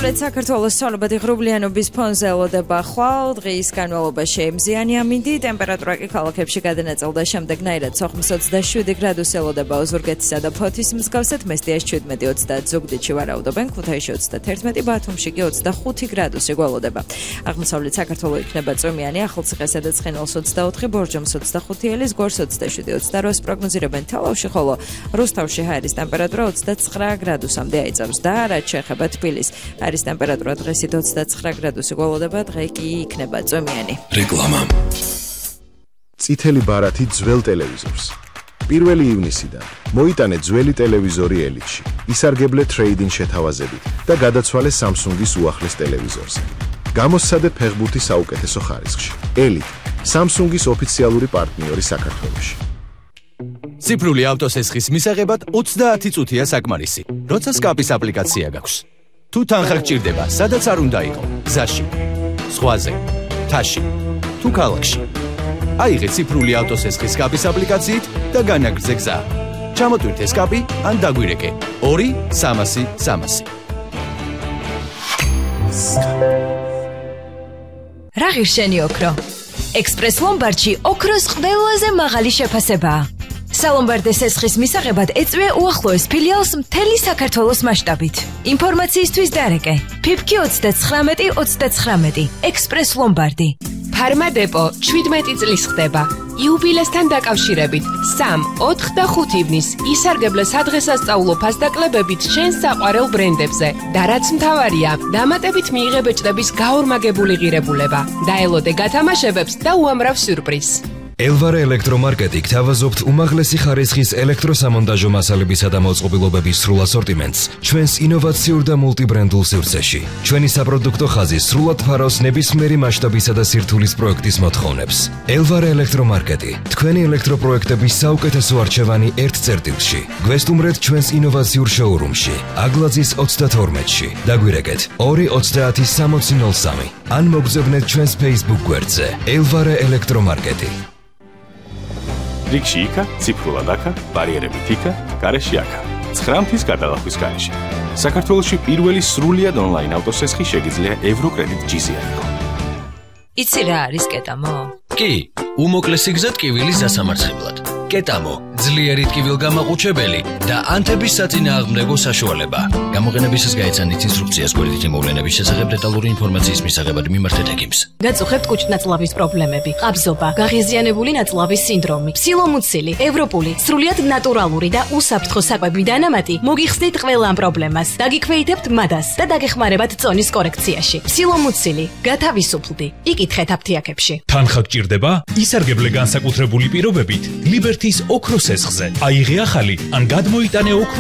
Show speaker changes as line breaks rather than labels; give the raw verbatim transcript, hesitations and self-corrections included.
აღმოსავლეთ საქართველოს ცვალებადი ღრუბლიანობის ფონზე ელოდება ხვალ, დღის განმავლობაში ემზიანი ამინდი, ტემპერატურა კი ქალაქებში გადანაწილდა შემდეგნაირად სოხუმს ოცდაშვიდი გრადუსი ელოდება ოზურგეთისა და ფოთის მსგავსად, მესტიაში შვიდმეტი ოცდაათ, ზუგდიდში ვარაუდობენ, ქუთაისში ოცდათერთმეტი, ბათუმში კი ოცდახუთი გრადუსი გველოდება. აღმოსავლეთ საქართველო იქნება წვიმიანი, ახალციხესა და ცხინვალს ოცდაოთხი, ბორჯომს ოცდახუთი, ელის გორს ოცდაშვიდი, ოცდარვას პროგნოზირებენ თელავში, ხოლო რუსთავში ჰაერის ტემპერატურა ოცდაცხრა გრადუსამდე აიწევს და რაც შეეხება თბილის არის ტემპერატურა დღესით ოცდაცხრა გრადუსი გველოდება, დღე კი იქნება წვიმიანი.
რეკლამა.
წითელი ბარათი ძველ ტელევიზორს. პირველი ივნისიდან მოიტანე ძველი ტელევიზორი ელიტში, ისარგებლე ტრეიდინგ შეთავაზებით და გადაცვალე Samsung-ის უახლეს ტელევიზორზე. გამოსცადე ფეხბურთი საუკეთესო ხარისხში. ელიტ, Samsung-ის ოფიციალური პარტნიორი საქართველოში.
ციფრული ავტოსესხის მისაღებად ოცდაათი წუთია საკმარისი, როცა სკაპის აპლიკაცია გაქვს. თუ თანხა გჭირდება, სადაც არ უნდა იყო, გზაში, ზღვაზე, მთაში, თუ ქალაქში. აიღე ციფრული ავტოსესხის სკაპის აპლიკაციით და განაგრძე გზა. ჩამოტვირთე სკაპი ან დაგვირეკე ორი სამასი სამასი.
რა ღირშენი ოქრო? ექსპრეს ლომბარდში ოქროს ყველაზე მაღალი შეფასებაა. სალომბარდეს ესხის მისაღებად ეწვია უახლოეს ფილიალს მთელი საქართველოს მასშტაბით. ინფორმაციისთვის დარეკე ფიფკი ოცდაცხრამეტი ოცდაცხრამეტი ექსპრეს ლომბარდი.
ფარმადეპო შვიდმეტი წლის ხდება. იუბილესთან დაკავშირებით სამ, ოთხ და ხუთ ივნის ისარგებლე სადღესასწაულო ფასდაკლებებით შენს საყვარელ ბრენდებზე და რაც მთავარია, დამატებით მიიღე ბეჭდების გაორმაგებული ღირებულება. დაელოდე გათამაშებებს და უამრავ სიურპრიზს.
ელვარე ელექტრომარკეტი გთავაზობთ უმაღლესი ხარისხის ელექტროსამონტაჟო მასალებისა და მოწყობილობების სრულ ასორტიმენტს ჩვენს ინოვაციურ და მულტიბრენდულ სივრცეში. ჩვენი საპროდუქტო ხაზი სრულად ფარავს ნებისმიერი მასშტაბისა და სირთულის პროექტის მოთხოვნებს. ელვარე ელექტრომარკეტი, თქვენი ელექტროპროექტების საუკეთესო არჩევანი ერთ წერტილში. გვესტუმრეთ ჩვენს ინოვაციურ შოურუმში, აგლაძის ოცდათორმეტში. დაგვირეკეთ ორი ოცდაათი სამოცი ნოლ სამი ან მოგზავნეთ ჩვენს Facebook გვერდზე ელვარე ელექტრომარკეტი.
რიგში იქა, ციფრულად აქა, ბარიერებით იქა, გარეშე აქა. ცხრამთის გადალახვის გარეშე. საქართველოში პირველი სრულიად ონლაინ ავტოსესხი შეგიძლია ევროკრედიტ ჯი-ზე აიღო.
იცი რა არის კეტამო?
კი, უმოკლესი გზა ტკივილის დასამარცხებლად. კეტამო, ძლიერი ტკივილგამაყუჩებელი და ანთების საწინააღმდეგო საშუალება. გამოყენებისას გაეცანით ინსტრუქციას გვერდით მოვლენების შესახებ დეტალური ინფორმაციის მისაღებად მიმართეთ ექიმს.
გაწუხებთ კუჭ-ნაწლავის პრობლემები, ყაბზობა, გაღიზიანებული ნაწლავის სინდრომი, ფსილომუცილი, ევროპული, სრულიად ნატურალური და უსაფრთხო საკვები დანამატი მოგიხსნით ყველა ამ პრობლემას. დაგიქვეითებთ მადას და დაგეხმარებათ წონის კორექციაში. ფსილომუცილი, გათავისუფლდი. იკითხეთ აფთიაქებში.
თანხა გჭირდება? ისარგებლე განსაკუთრებული პირობებით ლიბერტის ოქროს ესხზე. აიღე ახალი ან გადმოიტანე ოქროს